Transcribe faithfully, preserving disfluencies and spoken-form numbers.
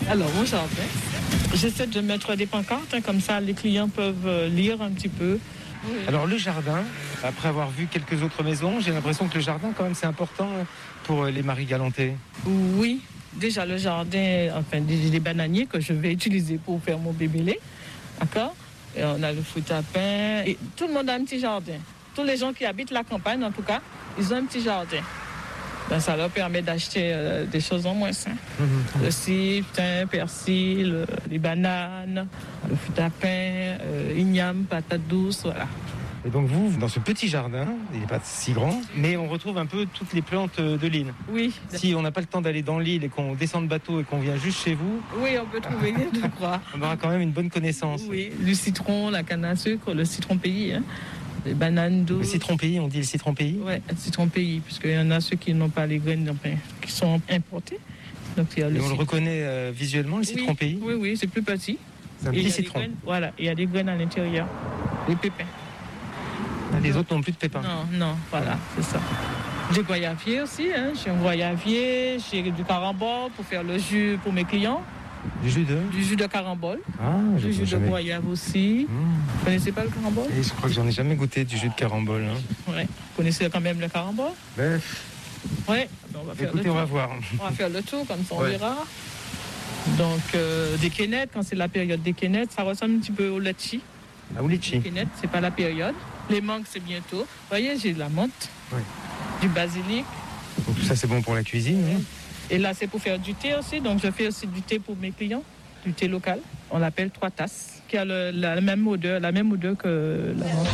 Alors, mon jardin, j'essaie de mettre des pancartes, hein, comme ça les clients peuvent lire un petit peu. Oui. Alors le jardin, après avoir vu quelques autres maisons, j'ai l'impression que le jardin quand même c'est important pour les Marie-Galantais. Oui, déjà le jardin, enfin des, des bananiers que je vais utiliser pour faire mon bébélé, d'accord. Et on a le fruit à pain, et tout le monde a un petit jardin. Tous les gens qui habitent la campagne en tout cas, ils ont un petit jardin. Ben, ça leur permet d'acheter euh, des choses en moins. Hein. Mmh. Le cidre, thym, persil, euh, les bananes, le fruit à pain, euh, igname, patates douces, voilà. Et donc vous, dans ce petit jardin, il n'est pas si grand, mais on retrouve un peu toutes les plantes de l'île. Oui. Si on n'a pas le temps d'aller dans l'île et qu'on descend de bateau et qu'on vient juste chez vous... Oui, on peut trouver, je crois. On aura quand même une bonne connaissance. Oui, le citron, la canne à sucre, le citron pays, hein. Les bananes douces. Le citron pays, on dit le citron pays ? Oui, le citron pays, puisqu'il y en a ceux qui n'ont pas les graines, enfin, qui sont importés. Donc, il y a le et on citron. le reconnaît euh, visuellement, le citron oui, pays ? Oui, oui, c'est plus petit. C'est un et petit citron. Graines, voilà, il y a des graines à l'intérieur, les pépins. Les Donc, autres n'ont plus de pépins. Non, non, voilà, c'est ça. J'ai goyavier aussi, hein. J'ai un goyavier, j'ai du carambole pour faire le jus pour mes clients. Du jus de Du jus de carambole. Ah, du jus jamais... de goyave aussi. Mmh. Vous connaissez pas le carambole ? Et je crois que j'en ai jamais goûté du jus de carambole. Hein. Ouais. Vous connaissez quand même le carambole ? Bref. Ouais. On va faire Écoutez, le on tour. va voir. On va faire le tour, comme ça on ouais. verra. Donc, euh, des quénettes, quand c'est la période des quénettes, ça ressemble un petit peu au litchi. Ah, au litchi. Les quénettes, c'est pas la période. Les mangues, c'est bientôt. Vous voyez, j'ai de la menthe, ouais. du basilic. Donc, tout ça, c'est bon pour la cuisine. Ouais. Hein. Et là, c'est pour faire du thé aussi. Donc, je fais aussi du thé pour mes clients, du thé local. On l'appelle trois tasses, qui a le, la, la même odeur, la même odeur que la menthe.